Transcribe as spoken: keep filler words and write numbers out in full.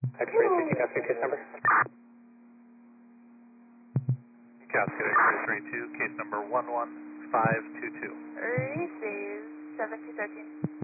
X-ray sixty Cascade case number. Cascade X-ray two, case number one one five two two. Receive seven two thirteen.